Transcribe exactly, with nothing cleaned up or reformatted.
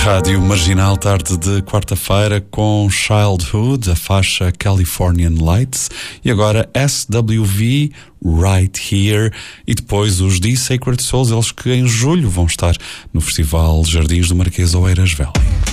Rádio Marginal, tarde de quarta-feira, com Childhood, a faixa Californian Lights, e agora S W V, Right Here, e depois os The Sacred Souls, eles que em julho vão estar no Festival Jardins do Marquês Oeiras Valley.